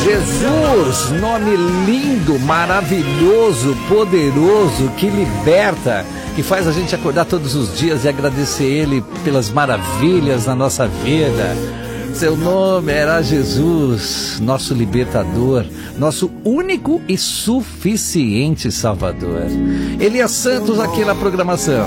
Jesus, nome lindo, maravilhoso, poderoso, que liberta, que faz a gente acordar todos os dias e agradecer Ele pelas maravilhas na nossa vida. Seu nome era Jesus, nosso libertador, nosso único e suficiente Salvador. Elias Santos aqui na programação.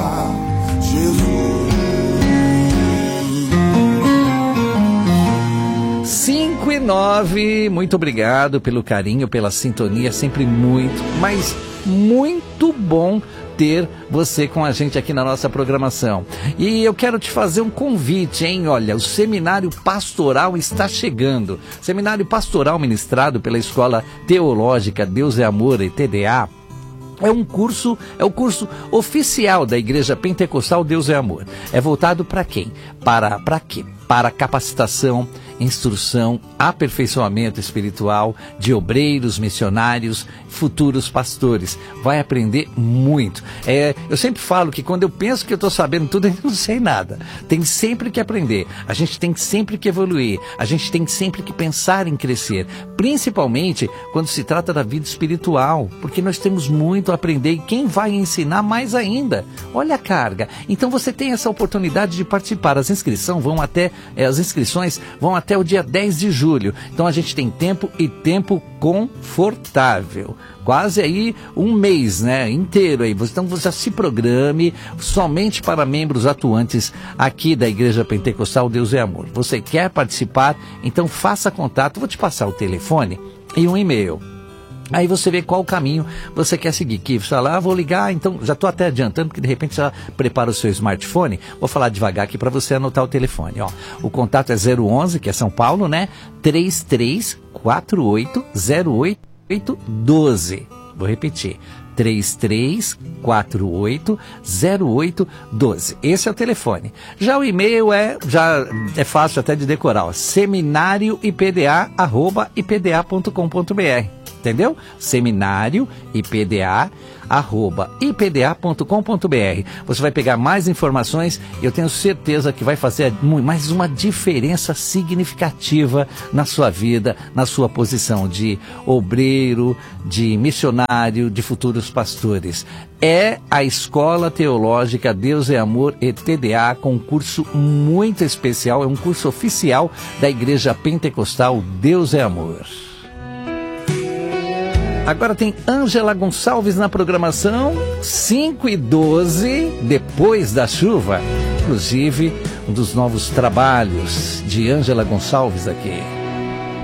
5:09, muito obrigado pelo carinho, pela sintonia, sempre muito, mas muito bom ter você com a gente aqui na nossa programação. E eu quero te fazer um convite, hein? Olha, o Seminário Pastoral está chegando. Seminário Pastoral ministrado pela Escola Teológica Deus é Amor, ETDA. É o curso oficial da Igreja Pentecostal Deus é Amor. É voltado para quem? Para quê? Para capacitação, instrução, aperfeiçoamento espiritual de obreiros, missionários, futuros pastores. Vai aprender muito. Eu sempre falo que quando eu penso que eu estou sabendo tudo, eu não sei nada. Tem sempre que aprender. A gente tem sempre que evoluir. A gente tem sempre que pensar em crescer. Principalmente quando se trata da vida espiritual. Porque nós temos muito a aprender e quem vai ensinar mais ainda? Olha a carga. Então você tem essa oportunidade de participar. As inscrições vão até o dia 10 de julho. Então a gente tem tempo e tempo confortável. Quase aí um mês, né? Inteiro aí. Então você já se programe somente para membros atuantes aqui da Igreja Pentecostal Deus é Amor. Você quer participar? Então faça contato. Vou te passar o telefone e um e-mail. Aí você vê qual caminho você quer seguir. Que você fala, vou ligar, então já estou até adiantando, porque de repente você prepara o seu smartphone. Vou falar devagar aqui para você anotar o telefone. Ó, o contato é 011, que é São Paulo, né? 33480812. Vou repetir. 33480812. Esse é o telefone. Já o e-mail já é fácil até de decorar. Ó, seminarioipda@ipda.com.br. Entendeu? seminarioipda@ipda.com.br. Você vai pegar mais informações e eu tenho certeza que vai fazer mais uma diferença significativa na sua vida, na sua posição de obreiro, de missionário, de futuros pastores. É a Escola Teológica Deus é Amor, ETDA, com um curso muito especial, é um curso oficial da Igreja Pentecostal Deus é Amor. Agora tem Ângela Gonçalves na programação, 5:12, depois da chuva. Inclusive, um dos novos trabalhos de Ângela Gonçalves aqui.